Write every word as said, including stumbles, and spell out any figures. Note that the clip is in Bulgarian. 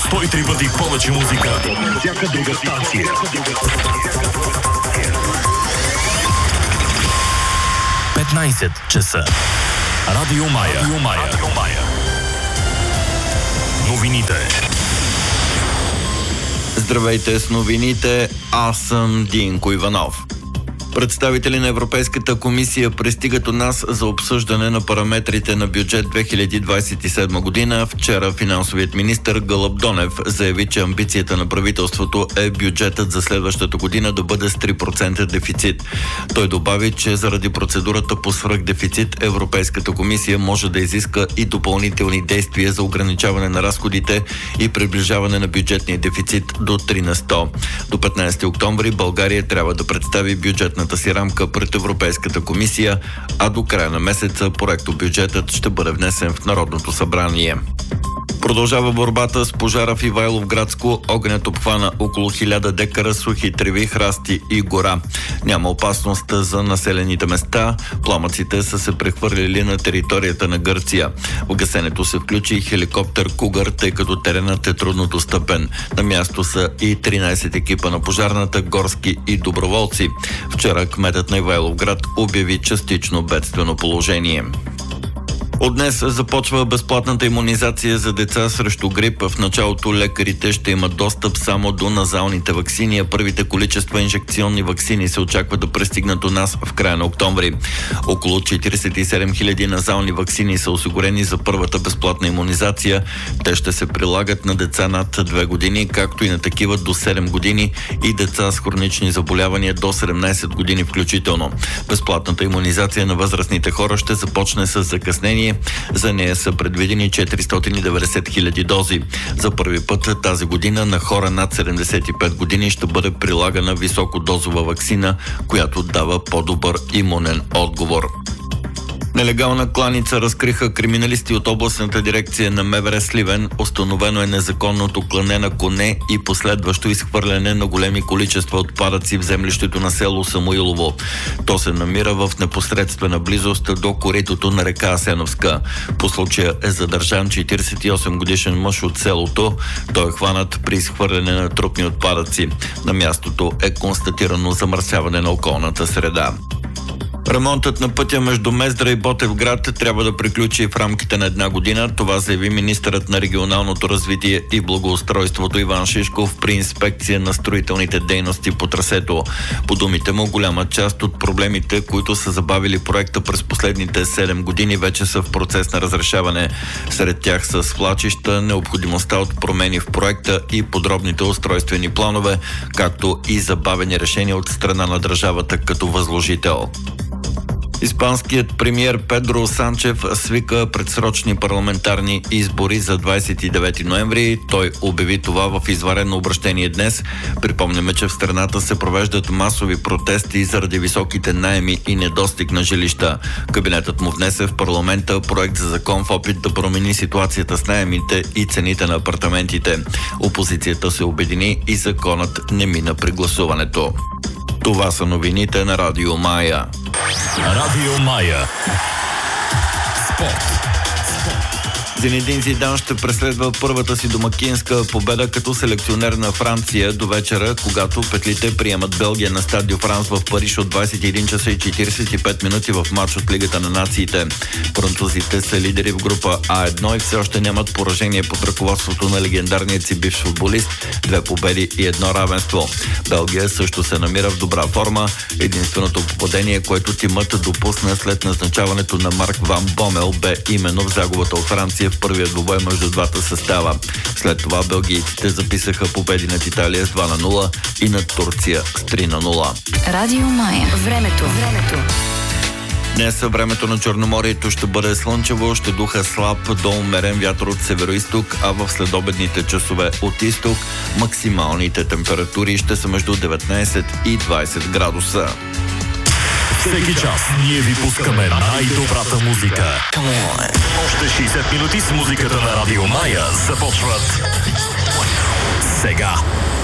сто и три пъти повече музика. Всяка друга станция. петнайсет часа. Радио Мая. Радио Мая. Радио Мая. Новините. Здравейте с новините, аз съм Динко Иванов. Представители на Европейската комисия пристигат у нас за обсъждане на параметрите на бюджет две хиляди двайсет и седма година. Вчера финансовият министър Гълъб Донев заяви, че амбицията на правителството е бюджетът за следващата година да бъде с три процента дефицит. Той добави, че заради процедурата по свръхдефицит Европейската комисия може да изиска и допълнителни действия за ограничаване на разходите и приближаване на бюджетния дефицит до три на сто. До петнайсети октомври България трябва да представи бюджетна си рамка пред Европейската комисия, а до края на месеца проектобюджетът ще бъде внесен в Народното събрание. Продължава борбата с пожара в Ивайловградско. Огнят обхвана около хиляда декара сухи треви, храсти и гора. Няма опасност за населените места. Пламъците са се прехвърлили на територията на Гърция. В гасенето се включи хеликоптер Кугър, тъй като теренът е трудно достъпен. На място са и тринайсет екипа на пожарната, горски и доброволци. Вчера кметът на Ивайловград обяви частично бедствено положение. От днес започва безплатната имунизация за деца срещу грип. В началото лекарите ще имат достъп само до назалните ваксини, а първите количества инжекционни ваксини се очаква да пристигнат у нас в края на октомври. Около четирийсет и седем хиляди назални ваксини са осигурени за първата безплатна имунизация. Те ще се прилагат на деца над две години, както и на такива до седем години и деца с хронични заболявания до седемнайсет години включително. Безплатната имунизация на възрастните хора ще започне с закъснение. За нея са предвидени четиристотин и деветдесет хиляди дози. За първи път тази година на хора над седемдесет и пет години ще бъде прилагана високодозова ваксина, която дава по-добър имунен отговор. Нелегална кланица разкриха криминалисти от областната дирекция на МВР Сливен. Установено е незаконното клане на коне и последващо изхвърляне на големи количества отпадъци в землището на село Самуилово. То се намира в непосредствена близост до коритото на река Асеновска. По случая е задържан четирийсет и осем годишен мъж от селото. Той е хванат при изхвърляне на трупни отпадъци. На мястото е констатирано замърсяване на околната среда. Ремонтът на пътя между Мездра и Ботевград трябва да приключи в рамките на една година. Това заяви министърът на регионалното развитие и благоустройството Иван Шишков при инспекция на строителните дейности по трасето. По думите му, голяма част от проблемите, които са забавили проекта през последните седем години, вече са в процес на разрешаване. Сред тях са свлачища, необходимостта от промени в проекта и подробните устройствени планове, както и забавени решения от страна на държавата като възложител. Испанският премиер Педро Санчев свика предсрочни парламентарни избори за двайсет и девети ноември. Той обяви това в извънредно обръщение днес. Припомняме, че в страната се провеждат масови протести заради високите наеми и недостиг на жилища. Кабинетът му внесе в парламента проект за закон в опит да промени ситуацията с наемите и цените на апартаментите. Опозицията се обедини и законът не мина при гласуването. Това са новините на Радио Мая. Радио Мая. Спорт. Зинедин Зидан ще преследва първата си домакинска победа като селекционер на Франция до вечера, когато петлите приемат Белгия на Стад Дю Франс в Париж от двайсет и един часа и четирийсет и пет минути в матч от Лигата на нациите. Французите са лидери в група А едно и все още нямат поражение под ръководството на легендарният си бивш футболист, две победи и едно равенство. Белгия също се намира в добра форма. Единственото попадение, което тимът допусна след назначаването на Марк Ван Бомел, бе именно в загубата от Франция в първия двубой между двата състава. След това белгийците записаха победи над Италия с два на нула и над Турция с три на нула. Радио Мая. Времето. Времето. Днес времето на Черноморието ще бъде слънчево, ще духа слаб до умерен вятър от североизток, а в следобедните часове от изток максималните температури ще са между деветнайсет и двайсет градуса. Всеки час ние ви пускаме най-добрата музика. Още шейсет минути с музиката на Радио Мая започват сега.